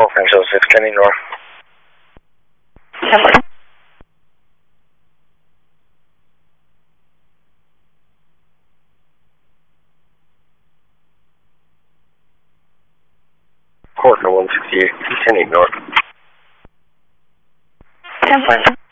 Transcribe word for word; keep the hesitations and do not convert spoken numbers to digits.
four five zero six, landing north. ten four. Coordinate one sixty-eight, descending north. ten four.